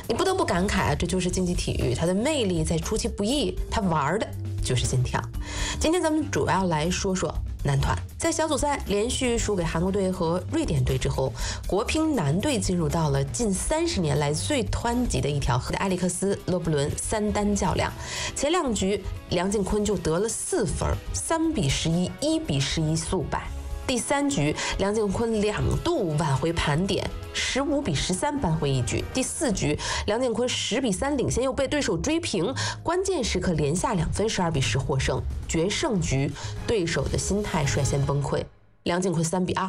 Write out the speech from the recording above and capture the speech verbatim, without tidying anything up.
你不得不感慨啊，这就是竞技体育，它的魅力在出其不意，它玩的就是心跳。今天咱们主要来说说男团，在小组赛连续输给韩国队和瑞典队之后，国乒男队进入到了近三十年来最湍急的一条河。埃里克斯、勒布伦三单较量，前两局梁靖昆就得了四分，三比十一、一比十一速败。第三局，梁靖昆两度挽回盘点，十五比十三扳回一局。第四局，梁靖昆十比三领先，又被对手追平，关键时刻连下两分，十二比十获胜。决胜局，对手的心态率先崩溃，梁靖昆三比二